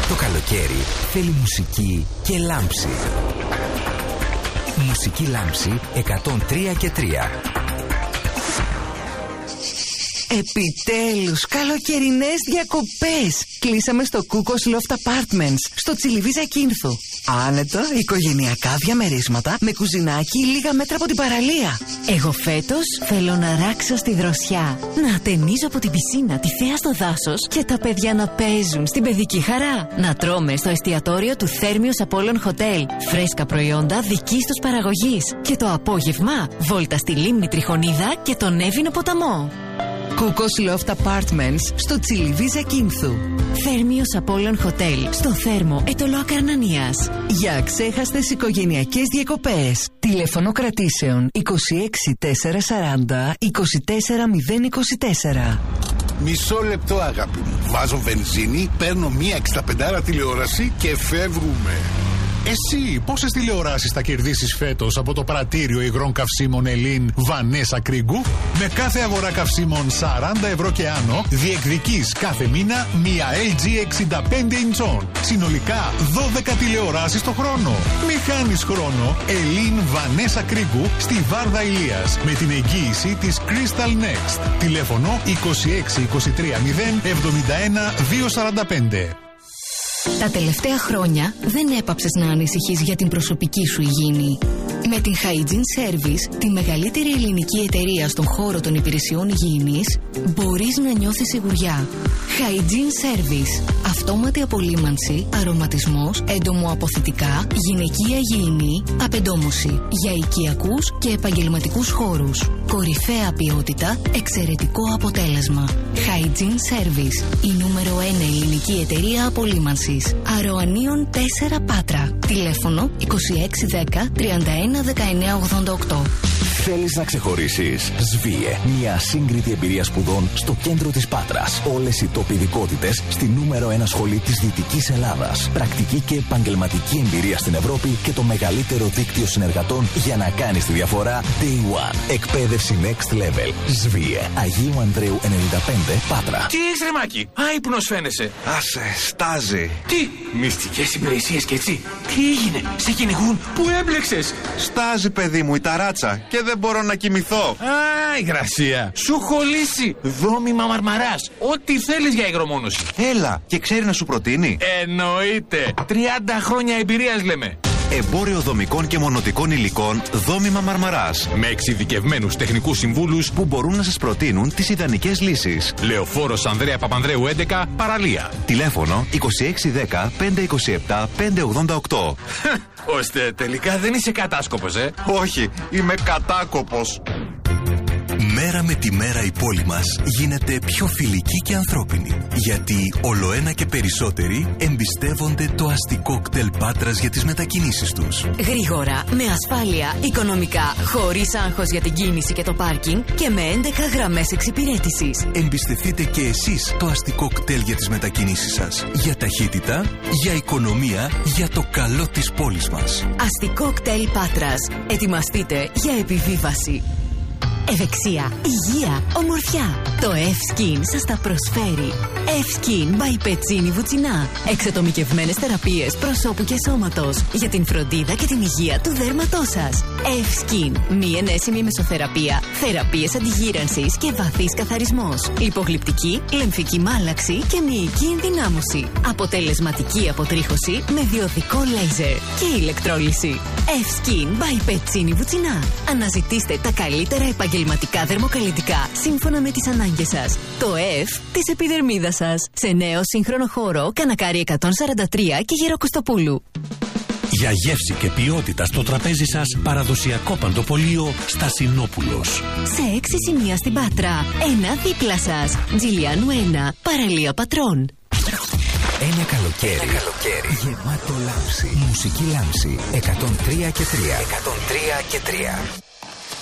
Το καλοκαίρι θέλει μουσική και λάμψη. Μουσική λάμψη 103 και 3. Επιτέλους, καλοκαιρινές διακοπές. Κλείσαμε στο Kukos Loft Apartments, στο Τσιλιβί Ζακίνθου. Άνετα, οικογενειακά διαμερίσματα με κουζινάκι λίγα μέτρα από την παραλία. Εγώ φέτος θέλω να ράξω στη δροσιά. Να ατενίζω από την πισίνα τη θέα στο δάσος και τα παιδιά να παίζουν στην παιδική χαρά. Να τρώμε στο εστιατόριο του Θέρμιος Απόλλων Hotel φρέσκα προϊόντα δικής τους παραγωγής. Και το απόγευμα βόλτα στη λίμνη Τριχονίδα και τον Εύινο ποταμό. Kukos Loft Apartments στο Τσιλιβί Ζακίνθου. Θέρμιος Απόλλων Hotel στο Θέρμο Ετωλό Ακαρνανίας. Για αξέχαστες οικογενειακές διακοπές. Τηλέφωνο κρατήσεων 26 440 24024. Μισό λεπτό, αγάπη μου. Βάζω βενζίνη, παίρνω μία 65 τηλεόραση και φεύγουμε. Εσύ πόσες τηλεοράσεις θα κερδίσεις φέτος από το πρατήριο υγρών καυσίμων Ελλήν Βανέσα Κρίγκου? Με κάθε αγορά καυσίμων 40 ευρώ και άνω διεκδικείς κάθε μήνα μία LG 65 ιντσών. Συνολικά 12 τηλεοράσεις το χρόνο. Μη χάνεις χρόνο. Ελλήν Βανέσα Κρίγκου στη Βάρδα Ηλίας με την εγγύηση της Crystal Next. Τηλέφωνο 26 23 0 71 245. Τα τελευταία χρόνια δεν έπαψες να ανησυχείς για την προσωπική σου υγιεινή. Με την Hygiene Service, τη μεγαλύτερη ελληνική εταιρεία στον χώρο των υπηρεσιών υγιεινής, μπορείς να νιώθεις σιγουριά. Hygiene Service. Αυτόματη απολύμανση, αρωματισμός, έντομο-αποθητικά, γυναικεία υγιεινή, απεντόμωση. Για οικιακούς και επαγγελματικούς χώρους. Κορυφαία ποιότητα, εξαιρετικό αποτέλεσμα. Hygiene Service. Η νούμερο 1 ελληνική εταιρεία απολύμανσης. Αρωανίων 4 Πάτρα. Τηλέφωνο 2610 31 19 88. Θέλεις να ξεχωρίσεις? ΣΒΙΕ. Μια σύγκριτη εμπειρία σπουδών στο κέντρο της Πάτρας. Όλες οι τοπιδικότητες στη νούμερο 1 σχολή της Δυτικής Ελλάδας. Πρακτική και επαγγελματική εμπειρία στην Ευρώπη και το μεγαλύτερο δίκτυο συνεργατών για να κάνεις τη διαφορά Day One. Εκπαίδευση Next Level. ΣΒΙΕ. Αγίου Ανδρέου 95 Πάτρα. Τι έχεις ρε Μάκη? Άϊπνος φαίνεσαι. Άσε, στάζει. Τι? Μυστικές υπηρεσίες και έτσι. Τι έγινε? Σε κυνηγούν? Πού έμπλεξες? Στάζει, παιδί μου, η ταράτσα και δεν μπορώ να κοιμηθώ. Α, υγρασία. Σου έχω λύσει. Δόμημα Μαρμαράς. Ό,τι θέλεις για υγρομόνωση. Έλα, και ξέρει να σου προτείνει. Εννοείται. 30 χρόνια εμπειρίας λέμε. Εμπόριο δομικών και μονοτικών υλικών Δόμημα Μαρμαράς. Με εξειδικευμένους τεχνικούς συμβούλους που μπορούν να σας προτείνουν τις ιδανικές λύσεις. Λεωφόρος Ανδρέα Παπανδρέου 11, Παραλία. Τηλέφωνο 2610 527 588. Ώστε τελικά δεν είσαι κατάσκοπος, Όχι, είμαι κατάκοπος. Μέρα με τη μέρα η πόλη μας γίνεται πιο φιλική και ανθρώπινη. Γιατί ολοένα και περισσότεροι εμπιστεύονται το αστικό κτέλ Πάτρας για τις μετακινήσεις τους. Γρήγορα, με ασφάλεια, οικονομικά, χωρίς άγχος για την κίνηση και το πάρκινγκ και με 11 γραμμές εξυπηρέτησης. Εμπιστευτείτε και εσείς το αστικό κτέλ για τις μετακινήσεις σας. Για ταχύτητα, για οικονομία, για το καλό της πόλης μας. Αστικό κτέλ Πάτρας. Ετοιμαστείτε για επιβίβαση. Ευεξία, υγεία, ομορφιά. Το F-Skin σας τα προσφέρει. F-Skin by Πετσίνη Βουτσινά. Εξατομικευμένες θεραπείες προσώπου και σώματος για την φροντίδα και την υγεία του δέρματός σας. F-Skin, μη ενέσιμη μεσοθεραπεία, θεραπείες αντιγύρανσης και βαθύς καθαρισμός. Λιπογλυπτική, λεμφική μάλαξη και μυϊκή ενδυνάμωση. Αποτελεσματική αποτρίχωση με διοδικό λέιζερ και ηλεκτρόλυση. F-Skin by Πετσίνη Βουτσινά. Αναζητήστε τα καλύτερα επαγγελματικά δερμοκαλλιτικά σύμφωνα με τις ανάγκες σας. Το F της επιδερμίδας σας. Σε νέο σύγχρονο χώρο, Κανακάρι 143 και Γεροκοστοπούλου. Για γεύση και ποιότητα στο τραπέζι σας, παραδοσιακό παντοπολείο Στασινόπουλος. Σε 6 σημεία στην Πάτρα. Ένα δίπλα σας. Τζιλιάνου 1, Παραλία Πατρών. Ένα καλοκαίρι γεμάτο λάμψη. Μουσική λάμψη 103 και 3. 103 και 3.